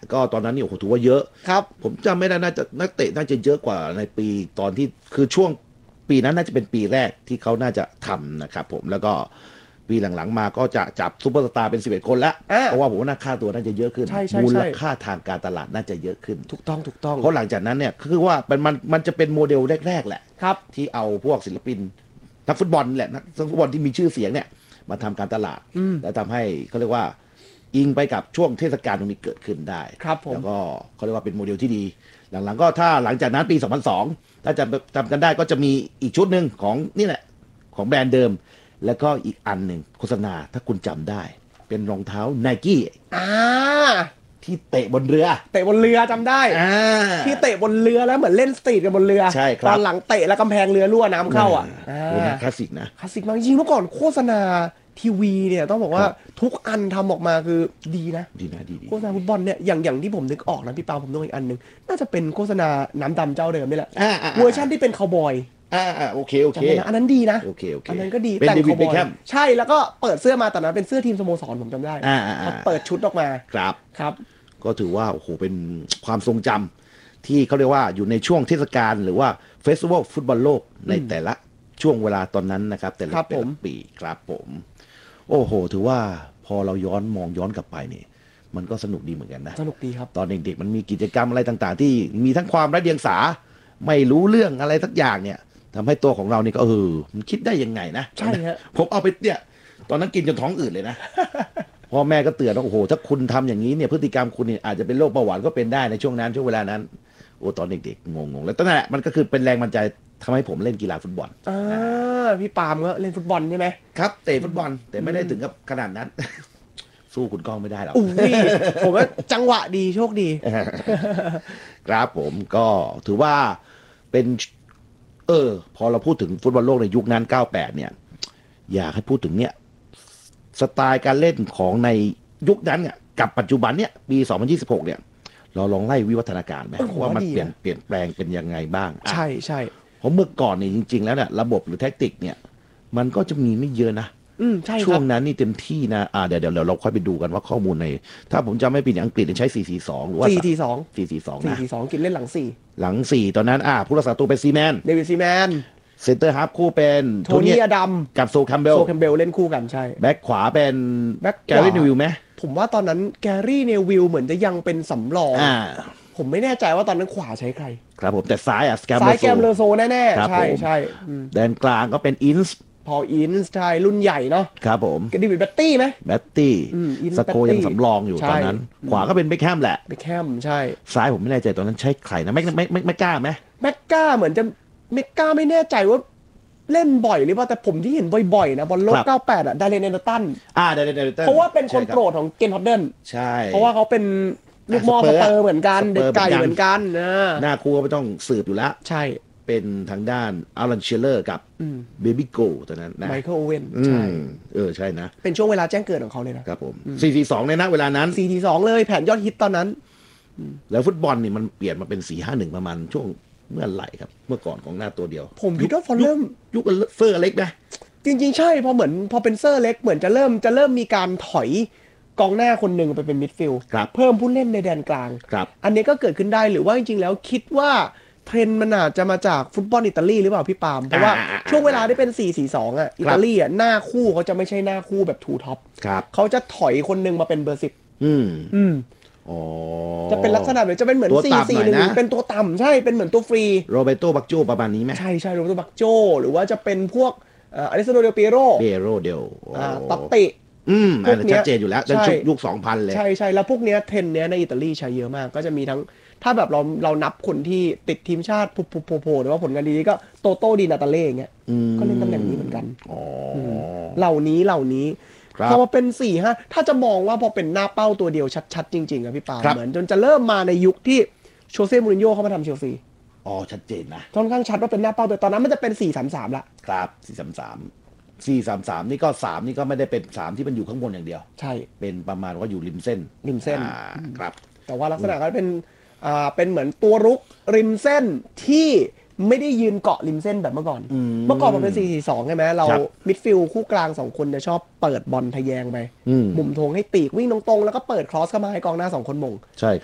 ก็ตอนนั้นนี่โอ้โหถือว่าเยอะครับผมจำไม่ได้น่าจะนักเตะน่าจะเยอะกว่าในปีตอนที่คือช่วงปีนั้นน่าจะเป็นปีแรกที่เขาน่าจะทำนะครับผมแล้วก็ปีหลังๆมาก็จะจับซูเปอร์สตาร์เป็น11คนแล้วเพราะว่าผมว่าค่าตัวน่าจะเยอะขึ้นมูลค่าทางการตลาดน่าจะเยอะขึ้นถูกต้องเพราะหลังจากนั้นเนี่ยคือว่ามันจะเป็นโมเดลแรกๆแหละครับที่เอาพวกศิลปินนักฟุตบอลแหละนักฟุตบอลที่มีชื่อเสียงเนี่ยมาทำการตลาดและทำให้เขาเรียกว่าอิงไปกับช่วงเทศกาลตรงนี้เกิดขึ้นได้แล้วก็เขาเรียกว่าเป็นโมเดลที่ดีหลังๆก็ถ้าหลังจากนั้นปี2002ถ้าจำกันได้ก็จะมีอีกชุดหนึ่งของนี่แหละของแบรนด์เดิมแล้วก็อีกอันหนึ่งโฆษณาถ้าคุณจำได้เป็นรองเท้าไนกี้ที่เตะบนเรือจำได้ที่เตะบนเรือแล้วเหมือนเล่นสตรีทกันบนเรือใช่ครับตอนหลังเตะแล้วกำแพงเรือรั่วน้ำเข้าคลาสสิกนะคลาสสิกมากจริงเมื่อก่อนโฆษณาทีวีเนี่ยต้องบอกว่าทุกอันทำออกมาคือดีนะโฆษณาฟุตบอลเนี่ยอย่างที่ผมนึกออกนะพี่ปาผมนึกอีกอันนึงน่าจะเป็นโฆษณาน้ำดำเจ้าเดิมนี่แหละเวอร์ชันที่เป็นคาวบอยโอเคอันนั้นดีนะอันนั้นก็ดีแต่งคาวบอยใช่แล้วก็เปิดเสื้อมาตอนนั้นเป็นเสื้อทีมสโมสรผมจำได้เปิดชุดออกมาครับก็ถือว่าโอ้โหเป็นความทรงจำที่เขาเรียกว่าอยู่ในช่วงเทศกาลหรือว่าเฟสติวัลฟุตบอลโลกในแต่ละช่วงเวลาตอนนั้นนะครับแต่ละปีครับผมโอ้โหถือว่าพอเรามองย้อนกลับไปนี่มันก็สนุกดีเหมือนกันนะสนุกดีครับตอนเด็กๆมันมีกิจกรรมอะไรต่างๆที่มีทั้งความไร้เดียงสาไม่รู้เรื่องอะไรสักอย่างเนี่ยทำให้ตัวของเรานี่ก็มันคิดได้ยังไงนะใช่ฮะผมเอาไปเนี่ยตอนนั้นกินจนท้องอืดเลยนะพ่อแม่ก็เตือนว่าโอ้โหถ้าคุณทำอย่างนี้เนี่ยพฤติกรรมคุณเนี่ยอาจจะเป็นโรคเบาหวานก็เป็นได้ในช่วงเวลานั้นโอ้ตอนเด็กๆงงๆแล้วตอนนั้นแหละมันก็คือเป็นแรงบันดาลใจทำให้ผมเล่นกีฬาฟุตบอลพี่ปาล์มก็เล่นฟุตบอลใช่ไหมครับเตะฟุตบอลแต่ไม่ได้ถึงกับขนาดนั้น สู้คุณก้องไม่ได้หรอกผมว่าจังหวะดีโชคดีครับผมก็ถือว่าเป็นพอเราพูดถึงฟุตบอลโลกในยุคนั้น98เนี่ยอยากให้พูดถึงเนี่ยสไตล์การเล่นของในยุคนั้นเนี่ยกับปัจจุบันเนี่ยปี2026เนี่ยเราลองไล่วิวัฒนาการไหมว่ามันเปลี่ยนแปลงเป็นยังไงบ้างใช่เพราะเมื่อก่อนเนี่ยจริงๆแล้วเนี่ยระบบหรือแท็กติกเนี่ยมันก็จะมีไม่เยอะนะใช่ช่วงนั้นนี่เต็มที่นะเดี๋ยวเราค่อยไปดูกันว่าข้อมูลในถ้าผมจำไม่ผิดอังกฤษใช้4-4-2หรือว่า4-4-2นะ 4-4-2กินเล่นหลัง 4ตอนนั้นผู้รักษาตัวเป็นซีแมนเดวิดซีแมนเซนเตอร์ฮาล์ฟคู่เป็นโทนี่อดัมกับโซคัมเบลเล่นคู่กันใช่แบ็คขวาเป็นแกรี่เนวิลไหมผมว่าตอนนั้นแกรี่เนวิลเหมือนจะยังเป็นสำรองผมไม่แน่ใจว่าตอนนั้นขวาใช้ใครครับผมแต่ซ้ายแกมเลอโซแน่ๆใช่แดนกลางก็เป็นอินส์พออินส์ใช่รุ่นใหญ่เนาะครับผมเดวิดแบตตี้ไหมแบตตี้สโคยังสำรองอยู่ตอนนั้นขวาก็เป็นเบคแฮมแหละเบคแฮมใช่ซ้ายผมไม่แน่ใจตอนนั้นใช้ใครนะไม่กล้าไหมแม็กก้าเหมือนจะแม็กก้าไม่แน่ใจว่าเล่นบ่อยหรือเปล่าแต่ผมที่เห็นบ่อยๆนะบอลโลก98ดาเรน เอเดอร์ตันดาเรน เอเดอร์ตันเพราะว่าเป็นคนโปรดของเกนฮอดเดนใช่เพราะว่าเขาเป็นลูกมอสเปอร์เหมือนกันเด็กไก่เหมือนกันหน้าคู่ก็ไม่ต้องสืบอยู่แล้วใช่เป็นทางด้านอารันเชลเลอร์กับเบบี้โกตอนนั้นนะไมเคิลโอเว่นใช่ใช่นะเป็นช่วงเวลาแจ้งเกิดของเขาเลยนะครับผม4-4-2ในนะเวลานั้น 4-4-2เลยแผนยอดฮิตตอนนั้นแล้วฟุตบอลนี่มันเปลี่ยนมาเป็น4-5-1ประมาณช่วงเมื่อไหร่ครับเมื่อก่อนของหน้าตัวเดียวผมคิดว่าพอเริ่มยุคเซอร์เล็กนะจริงๆใช่พอเป็นเซอร์เล็กเหมือนจะเริ่มมีการถอยกองหน้าคนหนึ่งไปเป็นมิดฟิลด์เพิ่มผู้เล่นในแดนกลางอันนี้ก็เกิดขึ้นได้หรือว่าจริงๆแล้วคิดว่าเทรนด์มันอาจจะมาจากฟุตบอลอิตาลีหรือเปล่าพี่ปาล์มเพราะว่าช่วงเวลาที่เป็น 4-4-2 อิตาลีหน้าคู่เขาจะไม่ใช่หน้าคู่แบบทูท็อปเขาจะถอยคนหนึ่งมาเป็นเบอร์10จะเป็นลักษณะแบบจะเป็นเหมือน 4-4-1 เป็นตัวต่ำใช่เป็นเหมือนตัวฟรีโรเบโตบักโจประมาณนี้ไหมใช่โรเบโตบักโจหรือว่าจะเป็นพวกอเลสซานโด เดลเปียโรตัตติพวกนี้ชัดเจนอยู่แล้วในยุค 2000 เลยใช่แล้วพวกนี้เทรนด์เนี้ยในอิตาลีใช้เยอะมากก็จะมีทั้งถ้าแบบเรานับคนที่ติดทีมชาติโผล่หรือว่าผลงานดีๆก็โตโต้ดินาตาเล่อย่างเงี้ยก็เล่นตำแหน่งนี้เหมือนกันเหล่านี้พอมาเป็น 4-5ถ้าจะมองว่าพอเป็นหน้าเป้าตัวเดียวชัดๆจริงๆอะพี่ปาเหมือนจนจะเริ่มมาในยุคที่โชเซ่มูรินโญ่เข้ามาทำเชลซีชัดเจนนะค่อนข้างชัดว่าเป็นหน้าเป้าแต่ตอนนั้นมันจะเป็น 4-3-3 ละครับ4-3-3นี่ก็3นี่ก็ไม่ได้เป็น3ที่มันอยู่ข้างบนอย่างเดียวใช่เป็นประมาณว่าอยู่ริมเส้นครับแต่ว่าลักษณะก็เป็นเหมือนตัวรุกริมเส้นที่ไม่ได้ยืนเกาะริมเส้นแบบเมื่อก่อนมันเป็น 4-4-2 ใช่ไหมเรามิดฟิลด์คู่กลาง2คนจะชอบเปิดบอลทะแยงไปมุมธงให้ปีกวิ่งตรงๆแล้วก็เปิดครอสเข้ามาให้กองหน้า2คนมงใช่